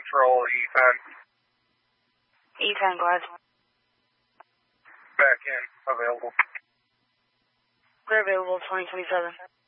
Patrol E10. E10, go ahead. Back in. Available. Clear available, 2027.